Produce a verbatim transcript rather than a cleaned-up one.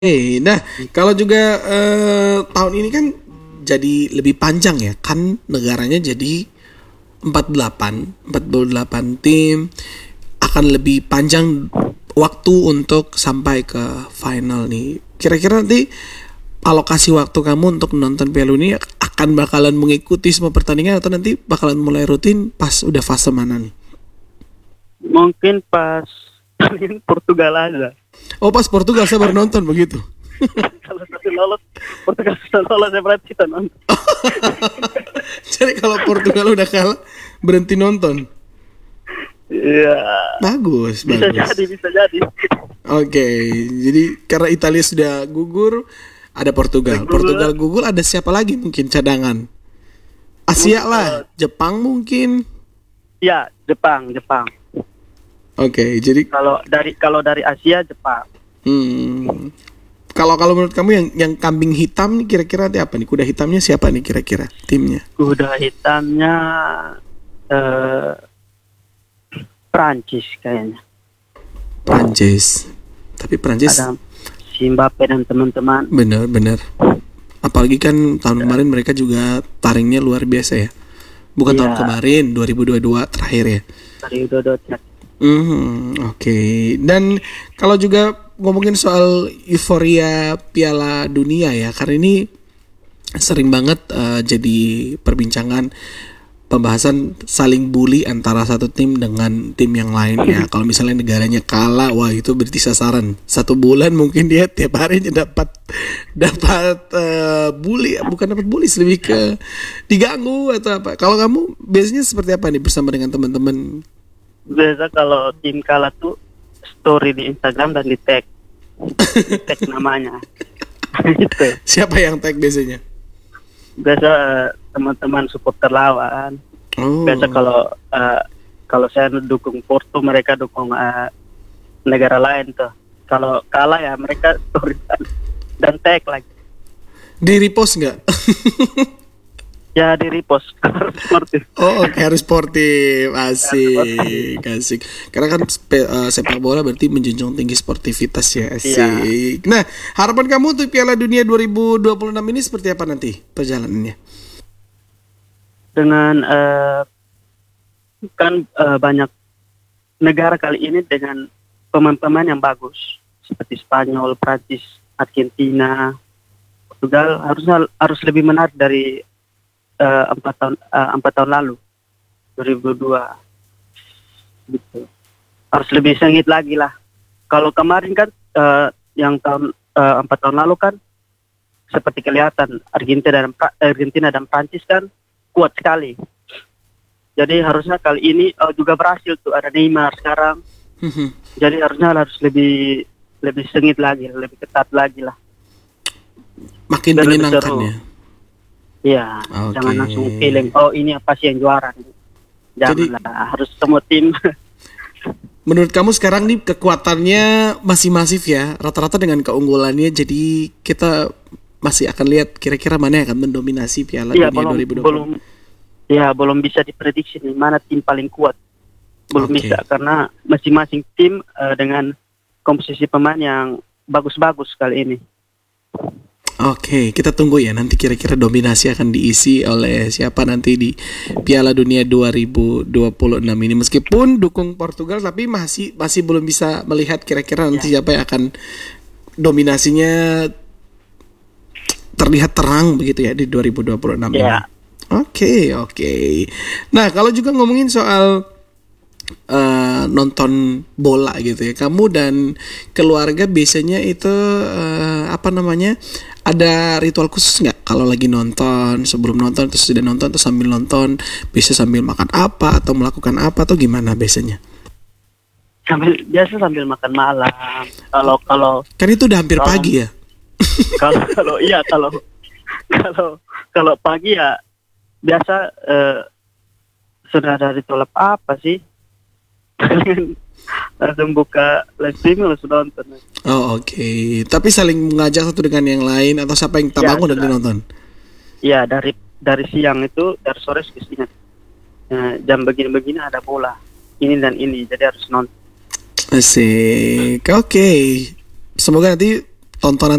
Eh, nah kalau juga eh, tahun ini kan jadi lebih panjang ya, kan negaranya jadi empat puluh delapan, empat puluh delapan tim, akan lebih panjang waktu untuk sampai ke final nih. Kira-kira nanti alokasi waktu kamu untuk menonton Piala Dunia akan bakalan mengikuti semua pertandingan atau nanti bakalan mulai rutin pas udah fase mana nih? Mungkin pas Portugal aja. Oh, pas Portugal saya baru nonton begitu. Kalau satu lolos, Portugal sudah lolos, saya berarti kita nonton. Jadi kalau Portugal udah kalah berhenti nonton. Iya. Bagus, Bisa bagus. jadi, bisa jadi. Oke, jadi karena Italia sudah gugur, ada Portugal. Gugur. Portugal gugur, ada siapa lagi mungkin cadangan? Asia lah, Jepang mungkin. Ya, Jepang, Jepang. Oke, jadi Kalau dari kalau dari Asia, Jepang. hmm, kalau kalau menurut kamu yang yang kambing hitam nih kira-kira nanti apa nih? Kuda hitamnya siapa nih kira-kira timnya? Kuda hitamnya eh, Prancis kayaknya. Prancis. Tapi Prancis Ada si Mbappe dan teman-teman. bener-bener. Apalagi kan tahun kemarin mereka juga taringnya luar biasa ya. Bukan Iya. tahun kemarin, dua ribu dua puluh dua terakhir ya. Dari Dodo. Hmm, oke. Dan kalau juga ngomongin soal euforia Piala Dunia ya, karena ini sering banget eh, jadi perbincangan pembahasan saling bully antara satu tim dengan tim yang lainnya. Kalau misalnya negaranya kalah, wah itu berarti sasaran. Satu bulan mungkin dia tiap hari dapat dapat eh, bully, bukan dapat bully, lebih ke diganggu atau apa. Kalau kamu biasanya seperti apa nih bersama dengan teman-teman? Biasa kalau tim kalah tuh story di Instagram dan di tag, di tag namanya. Gitu. Siapa yang tag biasanya? Biasa eh, teman-teman supporter lawan. Oh. Biasa kalau eh, kalau saya dukung Porto, mereka dukung eh, negara lain tuh. Kalau kalah ya mereka story dan, dan tag lagi. Di repost nggak? Ya di repost seperti. Oh, oke, harus sportif, asik, asik. Karena kan spe- eh, sepak bola berarti menjunjung tinggi sportivitas ya, asik. Nah, harapan kamu untuk Piala Dunia dua ribu dua puluh enam ini seperti apa nanti perjalanannya? Dengan eh, kan eh, banyak negara kali ini dengan pemain-pemain yang bagus seperti Spanyol, Prancis, Argentina, Portugal harusnya harus lebih menarik dari eh, empat tahun eh, empat tahun lalu dua ribu dua gitu. Harus lebih sengit lagi lah. Kalau kemarin kan eh, yang tahun eh, empat tahun lalu kan seperti kelihatan Argentina dan Pra- Argentina dan Prancis kan kuat sekali. Jadi harusnya kali ini uh, juga berhasil tuh, ada Neymar sekarang. Jadi harusnya harus lebih lebih sengit lagi, lebih ketat lagi lah. Makin Biar lebih menyenangkan seru. ya. Iya, Oke. jangan langsung feeling oh ini apa sih yang juara. Jadi- Janganlah, harus semua tim. Menurut kamu sekarang nih kekuatannya masih masif ya, rata-rata dengan keunggulannya, jadi kita masih akan lihat kira-kira mana yang akan mendominasi Piala Iya, Dunia belum dua ribu dua puluh. belum ya belum bisa diprediksi nih mana tim paling kuat. Belum Oke. bisa karena masing-masing tim eh, dengan komposisi pemain yang bagus-bagus kali ini. Oke, kita tunggu ya nanti kira-kira dominasi akan diisi oleh siapa nanti di Piala Dunia dua ribu dua puluh enam ini. Meskipun dukung Portugal tapi masih masih belum bisa melihat kira-kira nanti siapa yang akan dominasinya terlihat terang begitu ya di dua ribu dua puluh enam ini. Ya. Oke, oke. Nah, kalau juga ngomongin soal eh, nonton bola gitu ya, kamu dan keluarga biasanya itu eh, apa namanya, ada ritual khusus nggak kalau lagi nonton, sebelum nonton terus sudah nonton terus sambil nonton, bisa sambil makan apa atau melakukan apa atau gimana biasanya? Sambil biasa sambil makan malam. Kalau kalau Kan itu udah hampir Kalau- pagi ya. kalau kalau iya kalau kalau kalau pagi ya biasa eh, sudah ada ritual apa sih? Langsung buka live streaming langsung nonton. Oh oke, tapi saling mengajak satu dengan yang lain atau siapa yang tak Ya, bangun dan sudah. nonton? Iya dari dari siang itu dari sore ke ingat eh, jam begini-begini ada bola ini dan ini jadi harus nonton. Asik, oke. Semoga nanti tontonan